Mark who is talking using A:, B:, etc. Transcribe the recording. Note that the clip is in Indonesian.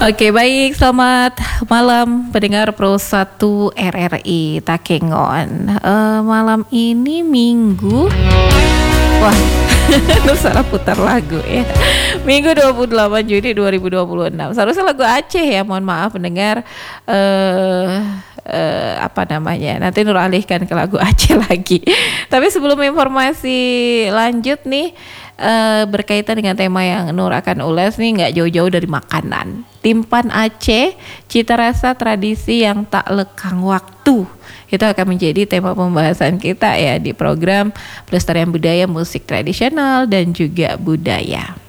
A: Oke, baik, selamat malam pendengar Pro 1 RRI Takengon. Malam ini Minggu. Wah, lu salah putar lagu ya. Minggu 28 Juni 2026. Seharusnya lagu Aceh ya, mohon maaf pendengar. Apa namanya? Nanti Nur alihkan ke lagu Aceh lagi. Tapi sebelum informasi lanjut nih, berkaitan dengan tema yang Nur akan ulas nih, nggak jauh-jauh dari makanan. Timpan Aceh, cita rasa tradisi yang tak lekang waktu. Itu akan menjadi tema pembahasan kita ya di program Pelestarian Budaya Musik Tradisional dan juga Budaya.